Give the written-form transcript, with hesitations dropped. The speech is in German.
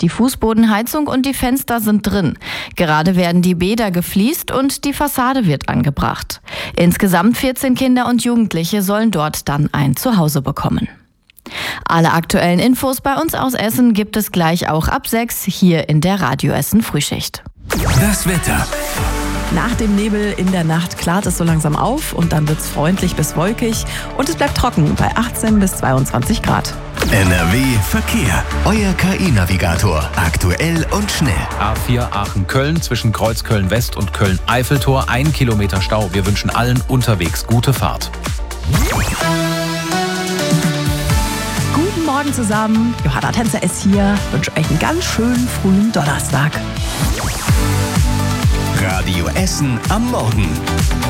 Die Fußbodenheizung und die Fenster sind drin. Gerade werden die Bäder gefliest und die Fassade wird angebracht. Insgesamt 14 Kinder und Jugendliche sollen dort dann ein Zuhause bekommen. Alle aktuellen Infos bei uns aus Essen gibt es gleich auch ab 6 hier in der Radio Essen Frühschicht. Das Wetter. Nach dem Nebel in der Nacht klart es so langsam auf und dann wird es freundlich bis wolkig und es bleibt trocken bei 18 bis 22 Grad. NRW Verkehr. Euer KI-Navigator. Aktuell und schnell. A4 Aachen-Köln zwischen Kreuzköln-West und Köln-Eiffeltor. 1 Kilometer Stau. Wir wünschen allen unterwegs gute Fahrt. Guten Morgen zusammen. Johanna Tänzer ist hier. Ich wünsche euch einen ganz schönen frühen Donnerstag. Radio Essen am Morgen.